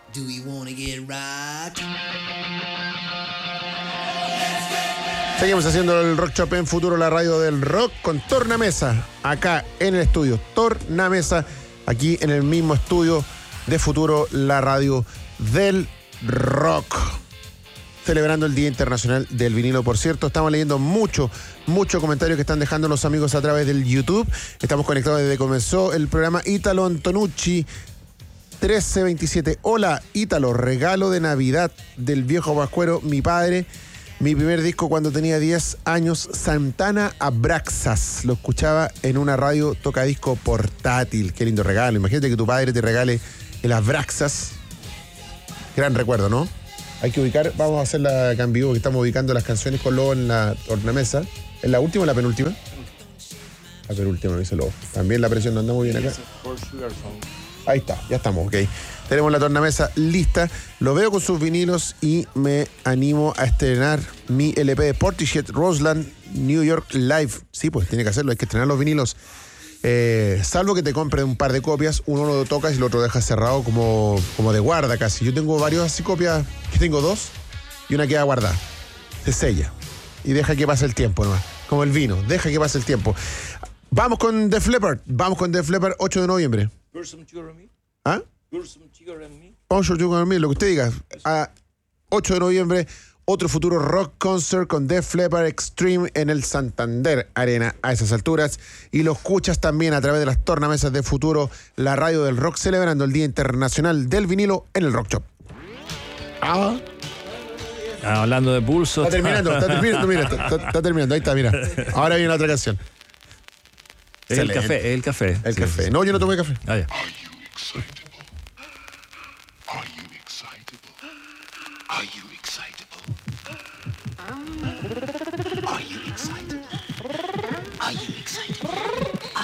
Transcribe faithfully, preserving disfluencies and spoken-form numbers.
Do we wanna get rock? Seguimos haciendo el Rock Shop en Futuro, la radio del rock, con Tornamesa, acá en el estudio. Tornamesa, aquí en el mismo estudio de Futuro, la radio del rock. Celebrando el Día Internacional del Vinilo, por cierto. Estamos leyendo mucho, mucho comentario que están dejando los amigos a través del YouTube. Estamos conectados desde que comenzó el programa. Ítalo Antonucci, trece veintisiete. Hola, Ítalo, regalo de Navidad del viejo Pascuero, mi padre. Mi primer disco cuando tenía diez años, Santana Abraxas. Lo escuchaba en una radio tocadisco portátil. Qué lindo regalo. Imagínate que tu padre te regale el Abraxas. Gran recuerdo, ¿no? Hay que ubicar, vamos a hacer la acá en vivo, que estamos ubicando las canciones con Lobo en la tornamesa. ¿En la última o la penúltima? La penúltima, me dice Lobo. También la presión no anda muy bien acá. Ahí está, ya estamos, ok. Tenemos la tornamesa lista, lo veo con sus vinilos y me animo a estrenar mi L P de Portishead Roseland New York Live. Sí, pues tiene que hacerlo, hay que estrenar los vinilos. Eh, salvo que te compre un par de copias, uno lo tocas y el otro dejas cerrado como, como de guarda casi. Yo tengo varios así copias, que tengo dos y una queda guardada. Se sella y deja que pase el tiempo nomás, como el vino, deja que pase el tiempo. Vamos con Def Leppard, vamos con Def Leppard, ocho de noviembre. ¿Ah? Vamos a lo que usted diga. A ocho de noviembre, otro Futuro Rock Concert con Def Leppard Extreme en el Santander Arena a esas alturas. Y lo escuchas también a través de las tornamesas de Futuro, la radio del rock, celebrando el Día Internacional del Vinilo en el Rock Shop. Ah. Ah, hablando de pulso. Está terminando, está terminando, mira, está, está, está terminando, ahí está, mira. Ahora viene la otra canción. El Excelente. café, el café. El sí, café. sí. No, yo no tomé café. Ah, ya. Are you excitable? Are you excitable? Are you excitable?